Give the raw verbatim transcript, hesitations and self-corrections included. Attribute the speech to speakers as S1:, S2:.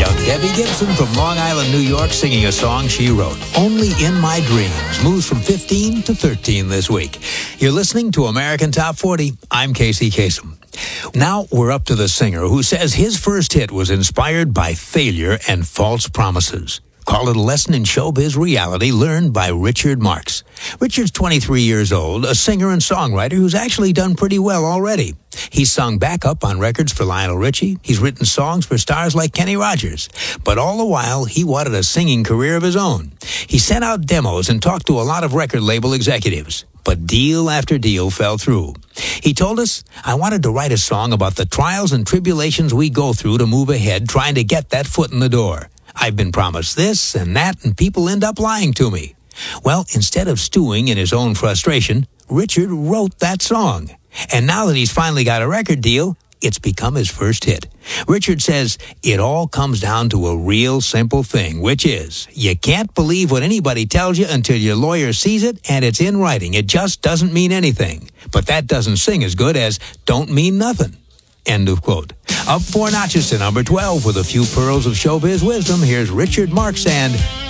S1: Young Debbie Gibson from Long Island, New York, singing a song she wrote, Only in My Dreams, moves from fifteen to thirteen this week. You're listening to American Top forty. I'm Casey Kasem. Now we're up to the singer who says his first hit was inspired by failure and false promises. Call it a lesson in showbiz reality learned by Richard Marx. Richard's twenty-three years old, a singer and songwriter who's actually done pretty well already. He's sung backup on records for Lionel Richie. He's written songs for stars like Kenny Rogers. But all the while, he wanted a singing career of his own. He sent out demos and talked to a lot of record label executives. But deal after deal fell through. He told us, I wanted to write a song about the trials and tribulations we go through to move ahead, trying to get that foot in the door. I've been promised this and that, and people end up lying to me. Well, instead of stewing in his own frustration, Richard wrote that song. And now that he's finally got a record deal, it's become his first hit. Richard says, it all comes down to a real simple thing, which is, you can't believe what anybody tells you until your lawyer sees it and it's in writing. It just doesn't mean anything. But that doesn't sing as good as don't mean nothing. End of quote. Up four notches to number twelve with a few pearls of showbiz wisdom, here's Richard Marx and